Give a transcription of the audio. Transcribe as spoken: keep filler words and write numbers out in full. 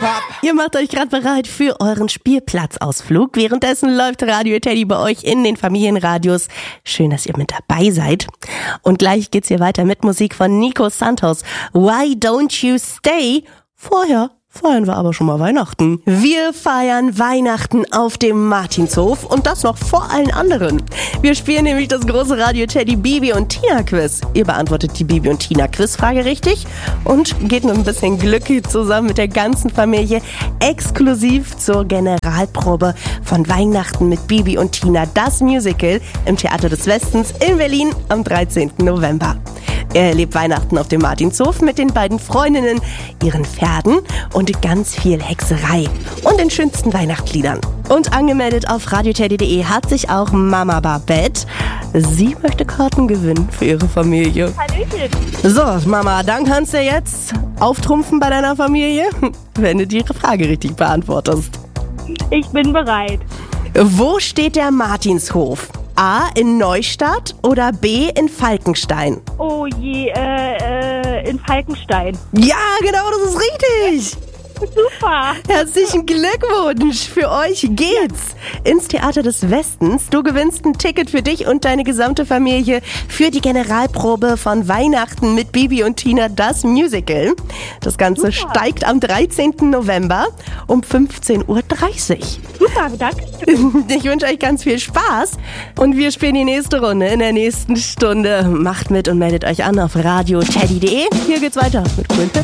Ihr macht euch gerade bereit für euren Spielplatzausflug. Währenddessen läuft Radio Teddy bei euch in den Familienradios. Schön, dass ihr mit dabei seid. Und gleich geht's hier weiter mit Musik von Nico Santos. Why Don't You Stay? Vorher feiern wir aber schon mal Weihnachten. Wir feiern Weihnachten auf dem Martinshof und das noch vor allen anderen. Wir spielen nämlich das große Radio Teddy Bibi und Tina Quiz. Ihr beantwortet die Bibi und Tina Quizfrage richtig und geht mit ein bisschen Glück zusammen mit der ganzen Familie exklusiv zur Generalprobe von Weihnachten mit Bibi und Tina, das Musical im Theater des Westens in Berlin am dreizehnten November. Er erlebt Weihnachten auf dem Martinshof mit den beiden Freundinnen, ihren Pferden und ganz viel Hexerei und den schönsten Weihnachtsliedern. Und angemeldet auf radioteddy punkt de hat sich auch Mama Babette. Sie möchte Karten gewinnen für ihre Familie. Hallöchen. So, Mama, dann kannst du jetzt auftrumpfen bei deiner Familie, wenn du die Frage richtig beantwortest. Ich bin bereit. Wo steht der Martinshof? A. in Neustadt oder B. in Falkenstein? Oh je, äh, äh, in Falkenstein. Ja, genau, das ist richtig. Super. Herzlichen Glückwunsch. Für euch geht's ins Theater des Westens. Du gewinnst ein Ticket für dich und deine gesamte Familie für die Generalprobe von Weihnachten mit Bibi und Tina, das Musical. Das Ganze Super. steigt am dreizehnten November um fünfzehn Uhr dreißig. Super, danke. Ich wünsche euch ganz viel Spaß und wir spielen die nächste Runde in der nächsten Stunde. Macht mit und meldet euch an auf radioteddy punkt de. Hier geht's weiter mit Quintet.